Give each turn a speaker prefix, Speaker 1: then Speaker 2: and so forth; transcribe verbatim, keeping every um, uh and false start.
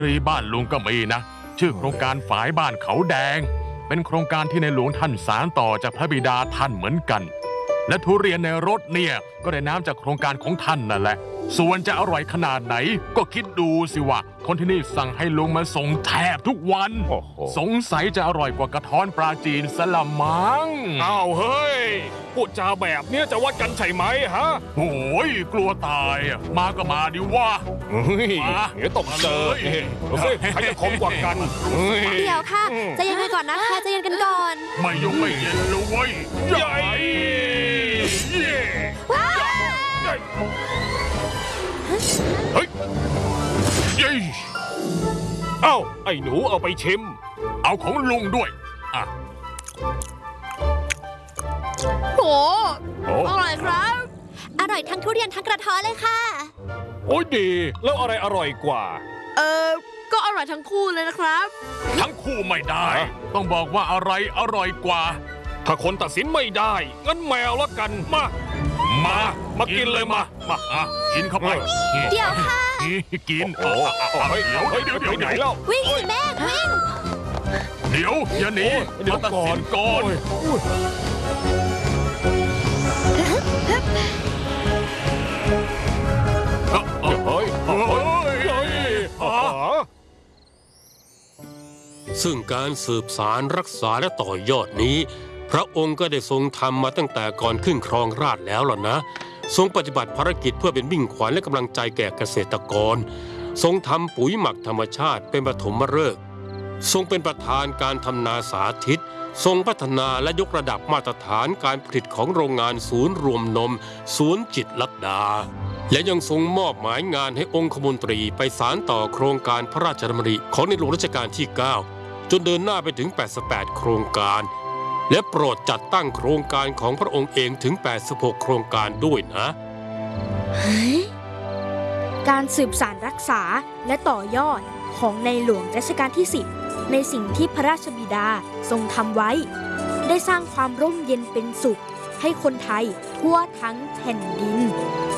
Speaker 1: รีบ้านลุงก็มีนะชื่อโครงการฝายบ้านเขาแดงเป็นโครงการที่ในหลวงท่านสานต่อจากพระบิดาท่านเหมือนกันและทุเรียนในรถเนี่ยก็ได้น้ำจากโครงการของท่านนั่นแหละส่วนจะอร่อยขนาดไหนก็คิดดูสิว่าคนที่นี่สั่งให้ลุงมาส่งแทบทุกวันสงสัยจะอร่อยกว่ากระท้อนปลาจีนสละมัง
Speaker 2: อ้าวเฮ้ยพูดจาแบบเนี้ยจะวัดกันใช่ไหมฮะ
Speaker 1: โอ้ยกลัวตายมาก็มาดิว่า
Speaker 2: เฮ้ยเดี๋ยวตกเจอเฮ้ยใครจะคมกว่ากัน
Speaker 3: เดี๋ยวค่ะใจเย็นกันก่อนนะคะใจเย็นกันก่อน
Speaker 1: ไม่ยุ่งไม่เย็นเลยเว้ยใหญ่เฮ้ยยี่
Speaker 2: เอ้าไอ้หนูเอาไปชิม
Speaker 1: เอาของลุงด้วยอ่ะ
Speaker 3: โหอร่อยครับอร่อยทั้งทุเรียนทั้งกระท้อนเลยค่ะ
Speaker 2: โอ้ยดีแล้วอะไรอร่อยกว่า
Speaker 3: เออก็อร่อยทั้งคู่เลยนะครับ
Speaker 1: ทั้งคู่ไม่ได้ต้องบอกว่าอะไรอร่อยกว่า
Speaker 2: ถ้าคนตัดสินไม่ได้งั้นแมวละกันมามามากินเลยมามา
Speaker 1: กินเข้าไป
Speaker 3: เดี๋ยวค่ะ
Speaker 1: กินโอ้เดี๋ยวเดี๋ยวเดี๋ยว
Speaker 3: เดี๋ยววิ่งสิแม่วิ่ง
Speaker 1: เดี๋ยวอย่าหนี
Speaker 2: เดี๋ยวก่อน
Speaker 1: ก่อน
Speaker 4: ซึ่งการสืบสารรักษาและต่อยอดนี้พระองค์ก็ได้ทรงทำมาตั้งแต่ก่อนขึ้นครองราชย์แล้วล่ะนะทรงปฏิบัติภารกิจเพื่อเป็นมิ่งขวัญและกำลังใจแก่เกษตรกรทรงทำปุ๋ยหมักธรรมชาติเป็นปฐมฤกษ์ทรงเป็นประธานการทำนาสาธิตทรงพัฒนาและยกระดับมาตรฐานการผลิตของโรงงานศูนย์รวมนมศูนย์จิตรลัดดาและยังทรงมอบหมายงานให้องคมนตรีไปสานต่อโครงการพระราชดำริของในหลวงรัชกาลที่เก้าจนเดินหน้าไปถึงแปดสิบแปดโครงการและโปรดจัดตั้งโครงการของพระองค์เองถึงแปดสิบหกโครงการด้วยนะ
Speaker 5: การสืบสานรักษาและต่อยอดของในหลวงรัชกาลที่สิบในสิ่งที่พระราชบิดาทรงทำไว้ได้สร้างความร่มเย็นเป็นสุขให้คนไทยทั่วทั้งแผ่นดิน